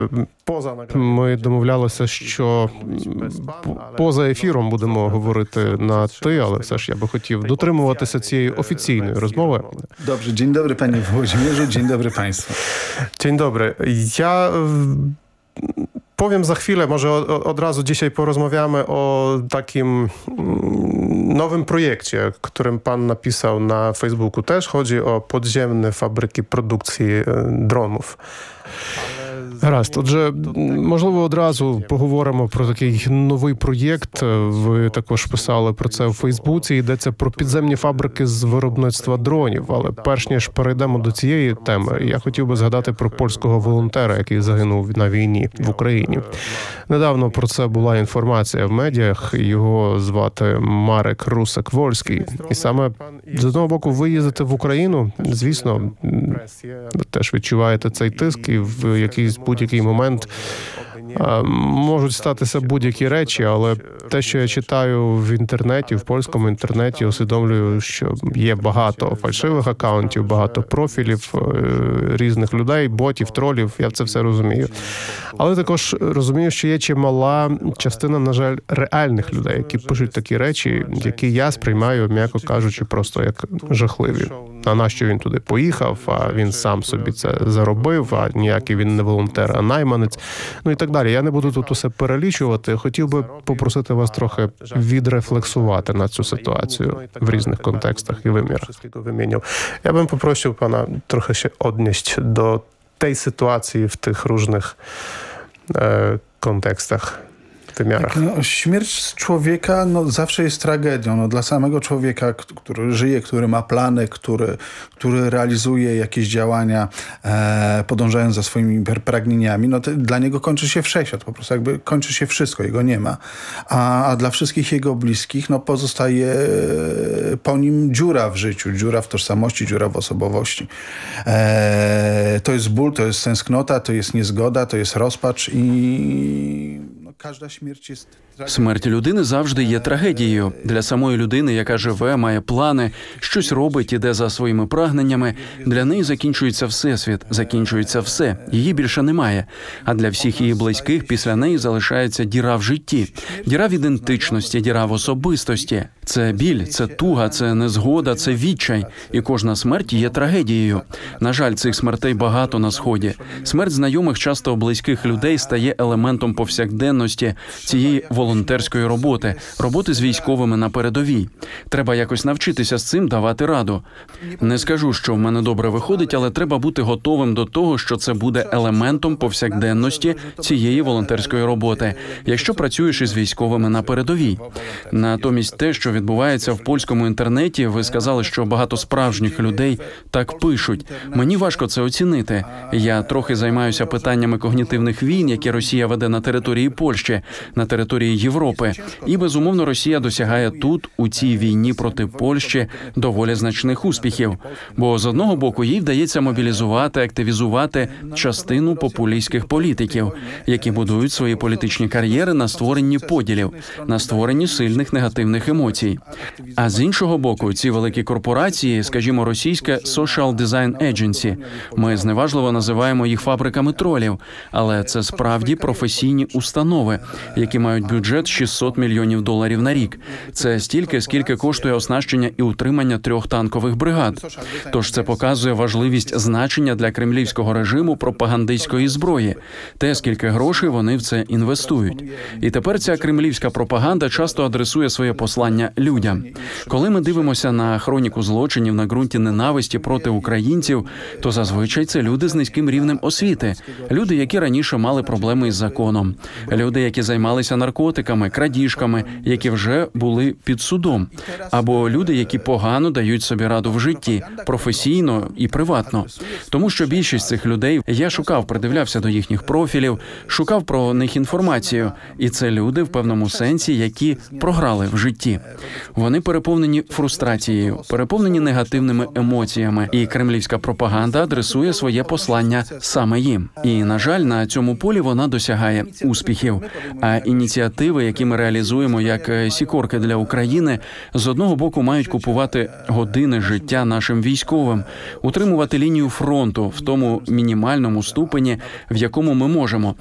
Ми домовлялися, що поза ефіром будемо говорити на «ти», ale все ж я би хотів дотримуватися цієї офіційної розмови. Dobrze, dzień dobry panie Włodzimierzu, dzień dobry państwu. Dzień dobry. Ja powiem za chwilę, może od razu dzisiaj porozmawiamy o takim nowym projekcie, którym pan napisał na Facebooku. Też chodzi o podziemne fabryki produkcji dronów. Гаразд. Отже, можливо, одразу поговоримо про такий новий проєкт. Ви також писали про це у Фейсбуці. Йдеться про підземні фабрики з виробництва дронів. Але перш ніж перейдемо до цієї теми, я хотів би згадати про польського волонтера, який загинув на війні в Україні. Недавно про це була інформація в медіях. Його звати Марек Русак-Вольський. І саме з одного боку ви їздите в Україну, звісно, ви теж відчуваєте цей тиск, і в якийсь будь-який момент можуть статися будь-які речі, але те, що я читаю в інтернеті, в польському інтернеті, усвідомлюю, що є багато фальшивих акаунтів, багато профілів різних людей, ботів, тролів, я це все розумію. Але також розумію, що є чимала частина, на жаль, реальних людей, які пишуть такі речі, які я сприймаю, м'яко кажучи, просто як жахливі. А нащо він туди поїхав, а він сам собі це заробив, а ніякий він не волонтер, а найманець, ну і так далі. Я не буду тут усе перелічувати. Хотів би попросити вас трохи відрефлексувати на цю ситуацію в різних контекстах і вимірах. Я бym poprosił pana trochę się odnieść do tej sytuacji w tych różnych kontekstach. Wymiarach. Tak, śmierć człowieka zawsze jest tragedią. Dla samego człowieka, który żyje, który ma plany, który realizuje jakieś działania, podążając za swoimi pragnieniami, dla niego kończy się wszechświat. Po prostu jakby kończy się wszystko, jego nie ma. A dla wszystkich jego bliskich pozostaje po nim dziura w życiu, dziura w tożsamości, dziura w osobowości. To jest ból, to jest tęsknota, to jest niezgoda, to jest rozpacz i Смерть людини завжди є трагедією. Для самої людини, яка живе, має плани, щось робить, іде за своїми прагненнями, для неї закінчується всесвіт, закінчується все, її більше немає. А для всіх її близьких після неї залишається діра в житті, діра в ідентичності, діра в особистості. Це біль, це туга, це незгода, це відчай. І кожна смерть є трагедією. На жаль, цих смертей багато на Сході. Смерть знайомих, часто близьких людей стає елементом повсякденності цієї волонтерської роботи, роботи з військовими на передовій. Треба якось навчитися з цим давати раду. Не скажу, що в мене добре виходить, але треба бути готовим до того, що це буде елементом повсякденності цієї волонтерської роботи, якщо працюєш із військовими на передовій. Натомість те, що відбувається в польському інтернеті, ви сказали, що багато справжніх людей так пишуть. Мені важко це оцінити. Я трохи займаюся питаннями когнітивних війн, які Росія веде на території Польщі, на території Європи. І, безумовно, Росія досягає тут, у цій війні проти Польщі, доволі значних успіхів. Бо, з одного боку, їй вдається мобілізувати, активізувати частину популістських політиків, які будують свої політичні кар'єри на створенні поділів, на створенні сильних негативних емоцій. А з іншого боку, ці великі корпорації, скажімо, російське Social Design Agency, ми зневажливо називаємо їх фабриками тролів, але це справді професійні установи, які мають бюджет $600 мільйонів на рік. Це стільки, скільки коштує оснащення і утримання 3 танкових бригад. Тож це показує важливість значення для кремлівського режиму пропагандистської зброї, те, скільки грошей вони в це інвестують. І тепер ця кремлівська пропаганда часто адресує своє послання людям. Коли ми дивимося на хроніку злочинів на ґрунті ненависті проти українців, то зазвичай це люди з низьким рівнем освіти, люди, які раніше мали проблеми із законом, люди, які займалися наркотиками, крадіжками, які вже були під судом, або люди, які погано дають собі раду в житті, професійно і приватно. Тому що більшість цих людей, я шукав, придивлявся до їхніх профілів, шукав про них інформацію, і це люди в певному сенсі, які програли в житті. Вони переповнені фрустрацією, переповнені негативними емоціями, і кремлівська пропаганда адресує своє послання саме їм. І, на жаль, на цьому полі вона досягає успіхів. світу. А ініціативи, які ми реалізуємо як сікорки для України, з одного боку мають купувати години життя нашим військовим, утримувати лінію фронту в тому мінімальному ступені, в якому ми можемо.